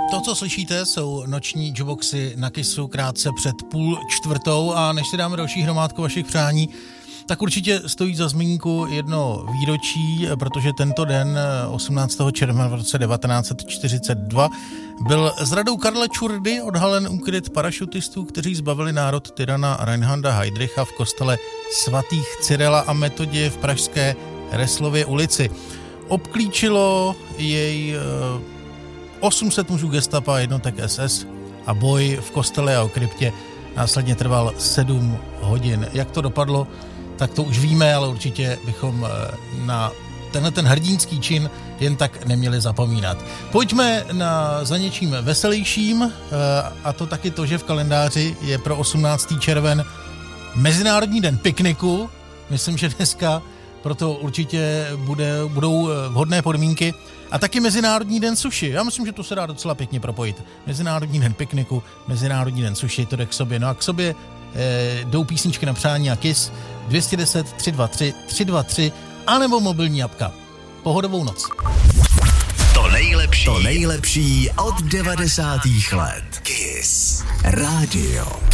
To, co slyšíte, jsou noční jukeboxy na Kissu krátce před 3:30 a než si dáme další hromádku vašich přání, tak určitě stojí za zmínku jedno výročí, protože tento den 18. června v roce 1942 byl s radou Karla Čurdy odhalen úkryt parašutistů, kteří zbavili národ tyrana Reinharda Heydricha v kostele svatých Cyrila a Metoděje v pražské Reslově ulici. Obklíčilo jej 800 mužů gestapa, jednotek SS a boj v kostele a o kryptě následně trval 7 hodin. Jak to dopadlo, tak to už víme, ale určitě bychom na ten hrdinský čin jen tak neměli zapomínat. Pojďme za něčím veselějším, a to taky to, že v kalendáři je pro 18. červen Mezinárodní den pikniku. Myslím, že dneska proto určitě budou vhodné podmínky. A taky Mezinárodní den suši. Já myslím, že to se dá docela pěkně propojit. Mezinárodní den pikniku, Mezinárodní den suši, to jde k sobě. No a k sobě jdou písničky na přání a Kiss 210 323 323 anebo mobilní apka. Pohodovou noc. To nejlepší od 90. let. Kiss Radio.